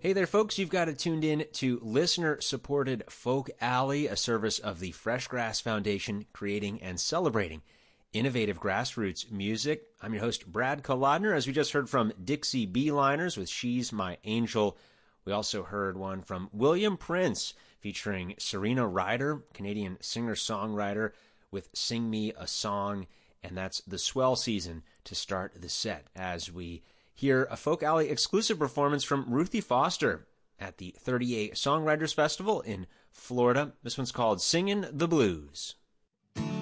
Hey there, folks. You've got it tuned in to listener-supported Folk Alley, a service of the Fresh Grass Foundation, creating and celebrating innovative grassroots music. I'm your host, Brad Kolodner, as we just heard from Dixie Beeliners with She's My Angel. We also heard one from William Prince featuring Serena Ryder, Canadian singer-songwriter, with Sing Me a Song, and that's the swell season to start the set as we hear a Folk Alley exclusive performance from Ruthie Foster at the 30A Songwriters Festival in Florida. This one's called Singin' the Blues.